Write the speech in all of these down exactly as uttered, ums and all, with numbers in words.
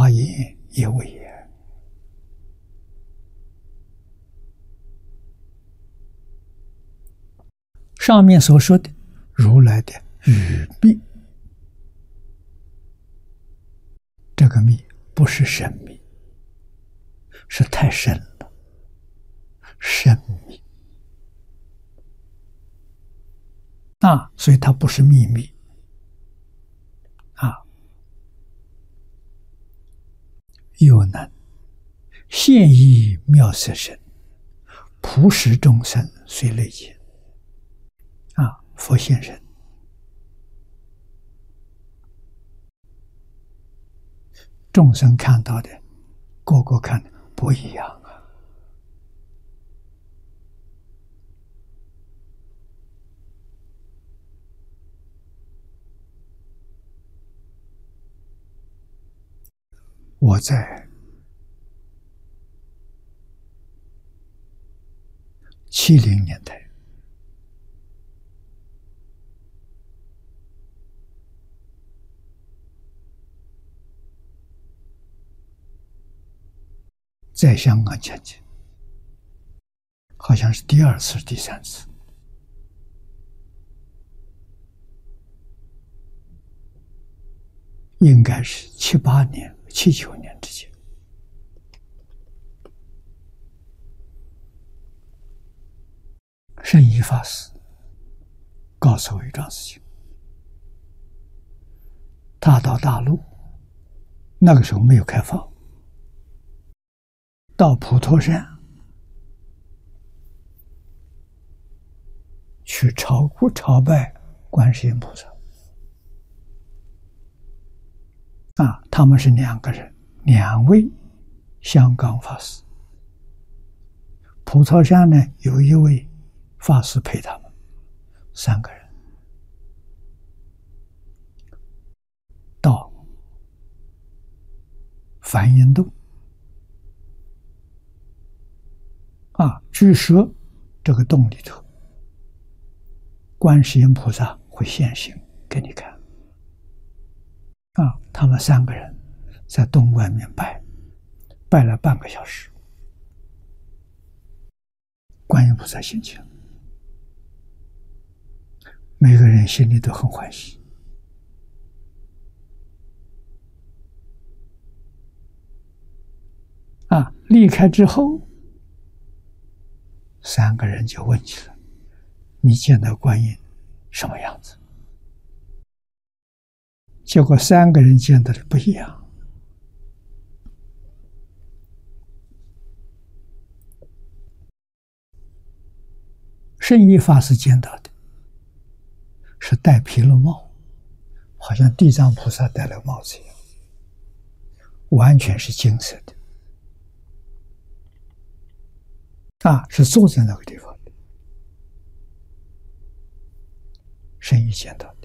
华严也为也。上面所说的如来的语密，这个密不是神秘，是太深了，神秘啊，所以它不是秘密啊。又能现意妙色身，普使众生随类见啊，佛现身，众生看到的，个个看的不一样啊。我在七零年代，在香港讲经，好像是第二次、第三次。应该是七八年、七九年之间。圣依法师告诉我一桩事情，他到大陆，那个时候没有开放，到普陀山去朝顾朝拜观世音菩萨。啊，他们是两个人，两位香港法师。普陀山呢，有一位法师陪他们，三个人到梵音洞。啊，据说这个洞里头，观世音菩萨会现形给你看。啊，他们三个人在洞外面拜，拜了半个小时，观音菩萨现前，每个人心里都很欢喜。啊，离开之后，三个人就问起来：“你见到观音什么样子？”结果三个人见到的不一样。圣依法师见到的是戴毗卢帽，好像地藏菩萨戴了帽子一样，完全是金色的。啊，是坐在那个地方的。圣依见到的。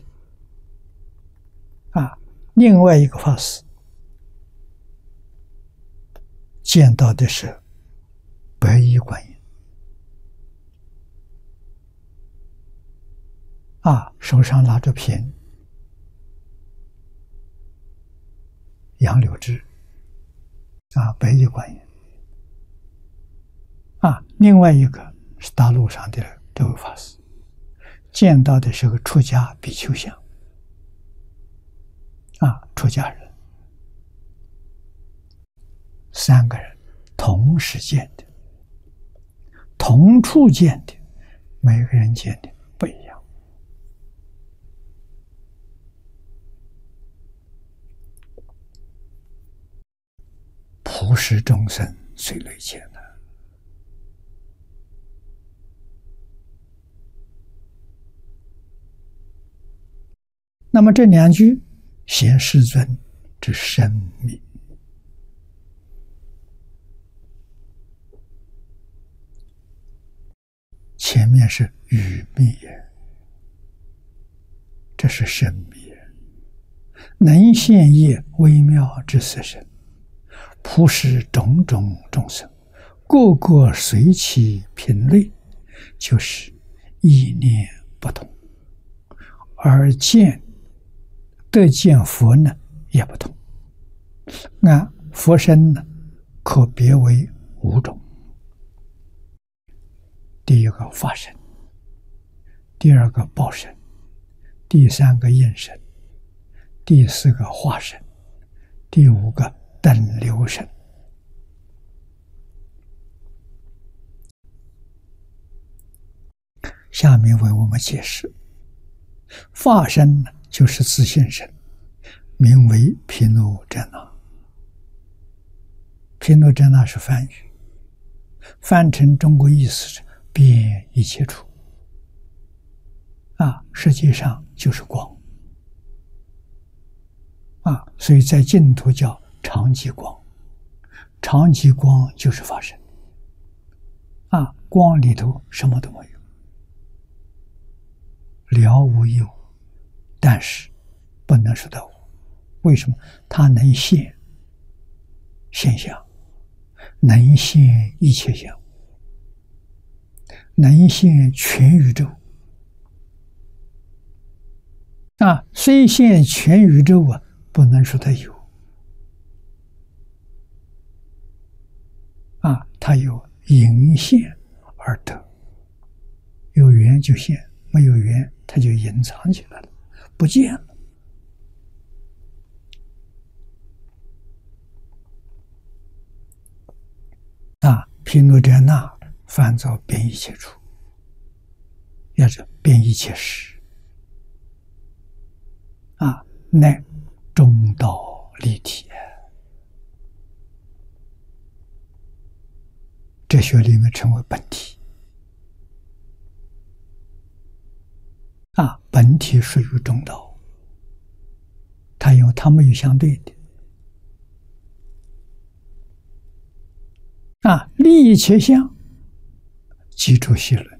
啊，另外一个法师见到的是白衣观音，啊，手上拿着瓶杨柳枝，啊，白衣观音。啊，另外一个是大陆上的这位法师见到的是个出家比丘像。啊，出家人，三个人同时见的，同处见的，每个人见的不一样。普使众生随类见的。那么这两句显世尊之深密。前面是语密也，这是深密也，能现业微妙之色身，普使种种众生，个个随其品类，就是意念不同，而见得见佛呢也不同。按佛身呢，可别为五种。第一个法身，第二个报身，第三个应身，第四个化身，第五个等流身。下面为我们解释，法身呢，就是自性身，名为毗卢遮那。毗卢遮那是梵语，翻成中国意思是遍一切处。啊，实际上就是光。啊，所以在净土叫常寂光，常寂光就是法身。啊，光里头什么都没有，了无一物，但是不能说到无。为什么？它能现现象，能现一切相，能现全宇宙。啊，虽现全宇宙啊，不能说它有。啊，它有隐现而得，有缘就现，没有缘它就隐藏起来了，不见了。啊，毗卢遮那翻作遍一切处，也是遍一切时。啊，乃中道立体。哲学里面称为本体。啊，本体属于中道，它有它没有相对的。啊，立一切相，即出细论。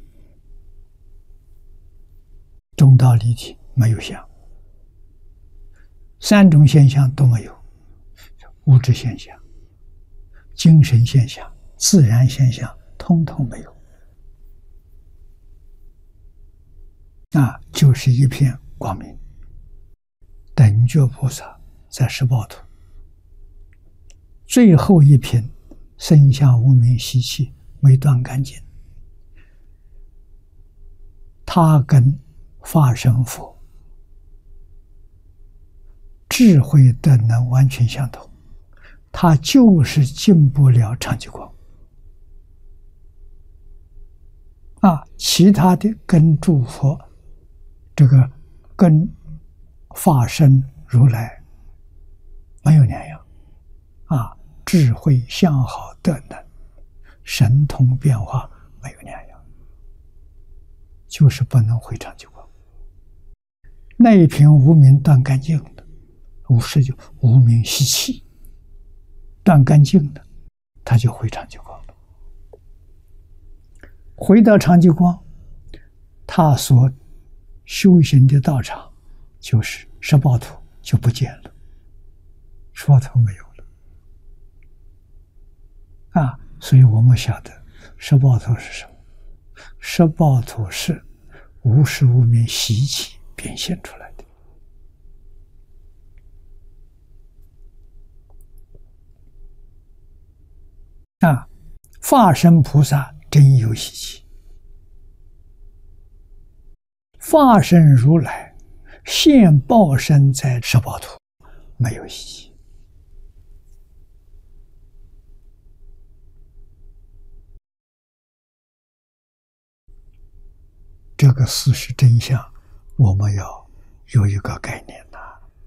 中道立体没有相，三种现象都没有：物质现象、精神现象、自然现象，通通没有。啊，就是一片光明。等觉菩萨在十报图最后一品生相无明习气没断干净，他跟法身佛智慧德能完全相同，他就是进不了常寂光。啊，其他的跟诸佛这个跟法身如来没有两样。啊，智慧相好德能神通变化没有两样，就是不能回常寂光。那一瓶无明断干净的，无是就无明习气断干净的，他就回常寂光了。回到常寂光，他所修行的道场就是十报图就不见了，十报图没有了。啊，所以我们晓得十报图是什么？十报图是无始无明习气变现出来的。啊，法身菩萨真有习气，法身如来现报身在十报图，没有习气。这个事实真相，我们要有一个概念呐。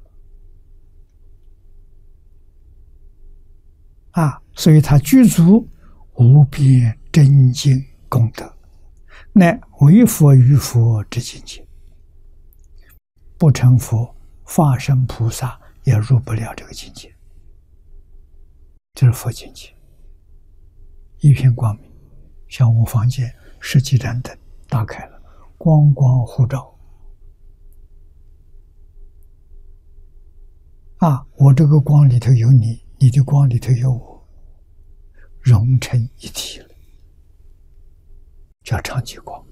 啊，所以他具足无边真经功德，乃为佛于佛之境界。不成佛，法身菩萨也入不了这个境界。这是佛境界，一片光明，像我房间十几盏灯打开了，光光互照。啊，我这个光里头有你，你的光里头有我，融成一体了，叫常寂光。